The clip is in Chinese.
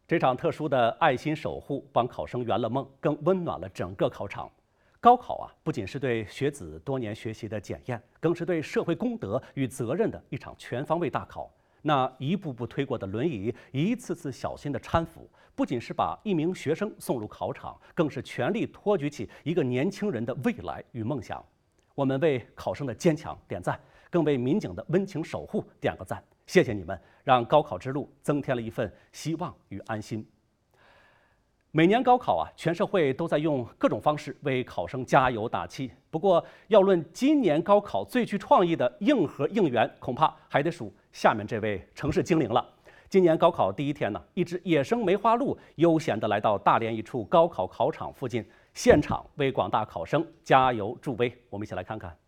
这场特殊的爱心守护帮考生圆了梦，更温暖了整个考场。高考不仅是对学子多年学习的检验，更是对社会公德与责任的一场全方位大考。那一步步推过的轮椅，一次次小心的搀扶，不仅是把一名学生送入考场，更是全力托举起一个年轻人的未来与梦想。我们为考生的坚强点赞，更为民警的温情守护点个赞。谢谢你们，让高考之路增添了一份希望与安心。每年高考全社会都在用各种方式为考生加油打气。不过，要论今年高考最具创意的硬核应援，恐怕还得数下面这位城市精灵了。今年高考第一天一只野生梅花鹿悠闲地来到大连一处高考考场附近，现场为广大考生加油助威。我们一起来看看。